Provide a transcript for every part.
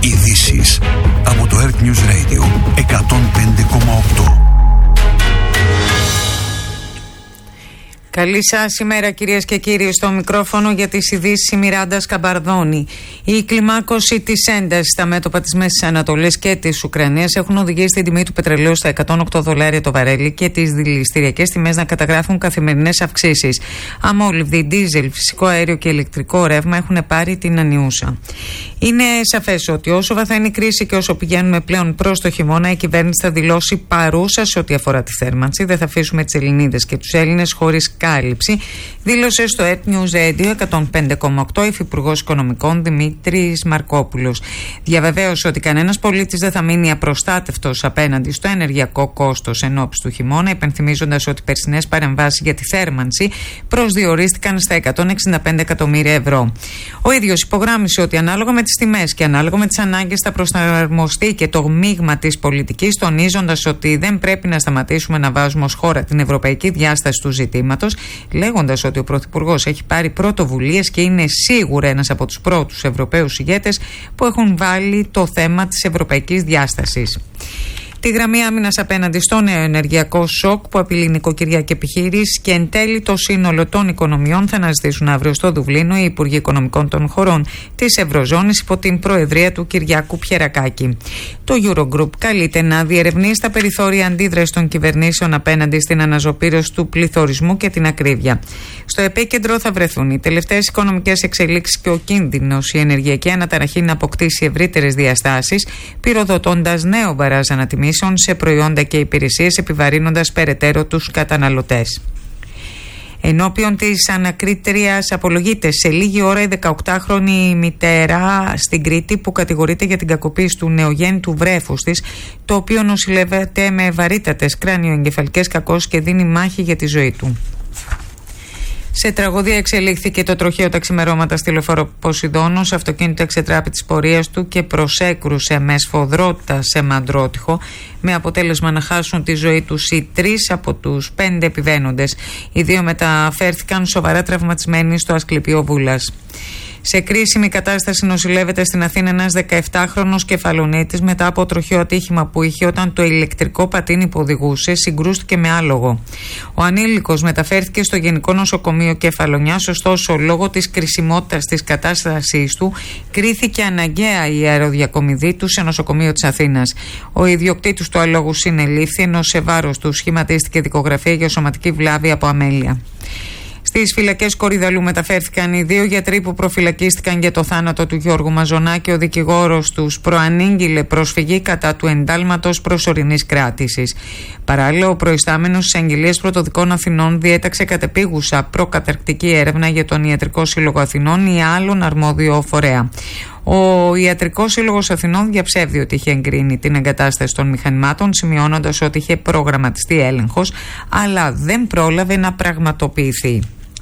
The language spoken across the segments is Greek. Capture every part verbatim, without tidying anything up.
Ειδήσεις από το Earth News Radio εκατόν πέντε κόμμα οκτώ. Καλή σας ημέρα, κυρίες και κύριοι. Στο μικρόφωνο για τις ειδήσεις η Μιράντα Σκαμπαρδόνη. Η κλιμάκωση της έντασης στα μέτωπα της Μέσης Ανατολής και της Ουκρανίας έχουν οδηγήσει την τιμή του πετρελαίου στα εκατόν οκτώ δολάρια το βαρέλι και τις δηληστηριακές τιμές να καταγράφουν καθημερινές αυξήσεις. Αμόλυβδη, ντίζελ, φυσικό αέριο και ηλεκτρικό ρεύμα έχουν πάρει την ανιούσα. Είναι σαφές ότι όσο βαθαίνει η κρίση και όσο πηγαίνουμε πλέον προς το χειμώνα, η κυβέρνηση θα δηλώσει παρούσα σε ό,τι αφορά τη θέρμανση. Δεν θα αφήσουμε τις Ελληνίδες και τους Έλληνες χωρίς κάλυψη, δήλωσε στο Earth News Radio εκατόν πέντε κόμμα οκτώ ο Υφυπουργός Οικονομικών Δημήτρης Μαρκόπουλος. Διαβεβαίωσε ότι κανένας πολίτης δεν θα μείνει απροστάτευτος απέναντι στο ενεργειακό κόστος εν ώψη του χειμώνα, υπενθυμίζοντας ότι οι περσινές παρεμβάσεις για τη θέρμανση προσδιορίστηκαν στα εκατόν εξήντα πέντε εκατομμύρια ευρώ. Ο ίδιος υπογράμμισε ότι ανάλογα με τις τιμές και ανάλογα με τις ανάγκες θα προσαρμοστεί και το μείγμα της πολιτικής, τονίζοντας ότι δεν πρέπει να σταματήσουμε να βάζουμε ως χώρα την ευρωπαϊκή διάσταση του ζητήματος, λέγοντας ότι ο Πρωθυπουργός έχει πάρει πρωτοβουλίες και είναι σίγουρα ένας από τους πρώτους Ευρωπαίους ηγέτες που έχουν βάλει το θέμα της ευρωπαϊκής διάστασης. Τη γραμμή άμυνας απέναντι στο νέο ενεργειακό σοκ που απειλεί νοικοκυριά και επιχείρησεις και εν τέλει το σύνολο των οικονομιών θα αναζητήσουν αύριο στο Δουβλίνο οι Υπουργοί Οικονομικών των χωρών της Ευρωζώνης υπό την προεδρία του Κυριάκου Πιερακάκη. Το Eurogroup καλείται να διερευνήσει τα περιθώρια αντίδρασης των κυβερνήσεων απέναντι στην αναζωπήρωση του πληθωρισμού και την ακρίβεια. Στο επίκεντρο θα βρεθούν οι τελευταίες οικονομικές εξελίξεις και ο κίνδυνος η ενεργειακή αναταραχή να αποκτήσει ευρύτερες διαστάσεις, πυροδοτώντας νέο μπαράζ ανατιμήσεων σε προϊόντα και υπηρεσίες, επιβαρύνοντας περαιτέρω τους καταναλωτές. Ενώπιον της ανακρίτριας απολογείται σε λίγη ώρα η δεκαοκτάχρονη μητέρα στην Κρήτη που κατηγορείται για την κακοποίηση του νεογέννητου βρέφους της, το οποίο νοσηλεύεται με βαρύτατες κράνιο-εγκεφαλικές κακώσεις και δίνει μάχη για τη ζωή του. Σε τραγωδία εξελίχθηκε το τροχαίο τα ξημερώματα στη λεωφόρο Ποσειδώνος. Αυτοκίνητο εξετράπη της πορείας του και προσέκρουσε με σφοδρότητα σε μαντρότυχο, με αποτέλεσμα να χάσουν τη ζωή τους οι τρεις από τους πέντε επιβαίνοντες. Οι δύο μεταφέρθηκαν σοβαρά τραυματισμένοι στο Ασκληπιό Βούλας. Σε κρίσιμη κατάσταση νοσηλεύεται στην Αθήνα ένας δεκαεπτάχρονος κεφαλονίτης μετά από τροχαίο ατύχημα που είχε όταν το ηλεκτρικό πατίνι που οδηγούσε συγκρούστηκε με άλογο. Ο ανήλικος μεταφέρθηκε στο Γενικό Νοσοκομείο Κεφαλονιάς, ωστόσο λόγω της κρισιμότητας της κατάστασής του κρίθηκε αναγκαία η αεροδιακομιδή του σε νοσοκομείο της Αθήνας. Ο ιδιοκτήτης του αλόγου συνελήφθη, ενώ σε βάρος του σχηματίστηκε δικογραφία για σωματική βλάβη από αμέλεια. Στις φυλακές Κορυδαλού μεταφέρθηκαν οι δύο γιατροί που προφυλακίστηκαν για το θάνατο του Γιώργου Μαζονάκη. Ο δικηγόρος τους προανήγγειλε προσφυγή κατά του εντάλματος προσωρινής κράτησης. Παράλληλα, ο προϊστάμενος της Αγγελίας Πρωτοδικών Αθηνών διέταξε κατεπίγουσα προκαταρκτική έρευνα για τον Ιατρικό Σύλλογο Αθηνών ή άλλον αρμόδιο φορέα. Ο Ιατρικός Σύλλογος Αθηνών διαψεύδει ότι είχε εγκρίνει την εγκατάσταση των μηχανημάτων, σημειώνοντας ότι είχε προγραμματιστεί έλεγχος, αλλά δεν πρόλαβε να πραγματοποιηθεί.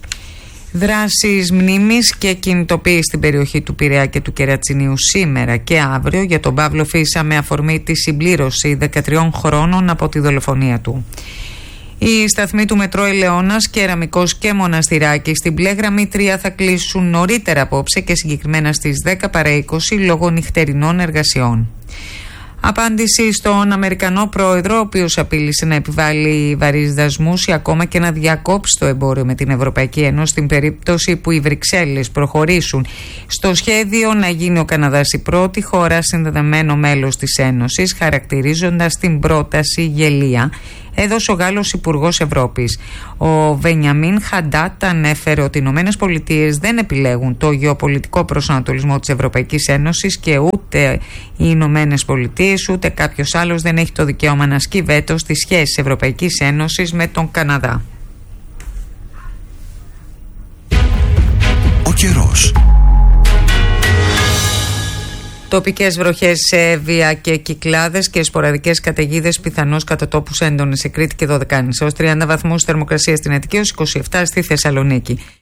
Δράσεις μνήμης και κινητοποίηση στην περιοχή του Πειραιά και του Κερατσινίου σήμερα και αύριο για τον Παύλο Φίσα με αφορμή τη συμπλήρωση δεκατριών χρόνων από τη δολοφονία του. Οι σταθμοί του Μετρό Ελαιώνας, Κεραμικός και Μοναστηράκη στην μπλε γραμμή τρία θα κλείσουν νωρίτερα απόψε και συγκεκριμένα στις δέκα παρά είκοσι λόγω νυχτερινών εργασιών. Απάντηση στον Αμερικανό πρόεδρο, ο οποίος απείλησε να επιβάλλει βαρύς δασμούς ή ακόμα και να διακόψει το εμπόριο με την Ευρωπαϊκή Ένωση στην περίπτωση που οι Βρυξέλλες προχωρήσουν στο σχέδιο να γίνει ο Καναδάς η πρώτη χώρα συνδεδεμένο μέλος της Ένωσης, χαρακτηρίζοντας την πρόταση γελία, έδωσε ο Γάλλος Υπουργός Ευρώπης. Ο Βενιαμίν Χαντάτ ανέφερε ότι οι Ηνωμένες Πολιτείες δεν επιλέγουν το γεωπολιτικό προσανατολισμό της Ευρωπαϊκής Ένωσης και ούτε οι Ηνωμένες Πολιτείες ούτε κάποιος άλλος δεν έχει το δικαίωμα να ασκεί βέτο στις σχέσεις Ευρωπαϊκής Ένωσης με τον Καναδά. Ο καιρός. Τοπικές βροχές σε Εύβοια και Κυκλάδες και σποραδικές καταιγίδες πιθανώς κατά τόπους έντονες σε Κρήτη και Δωδεκάνησο. Ως τριάντα βαθμούς θερμοκρασία στην Αττική, ως είκοσι επτά στη Θεσσαλονίκη.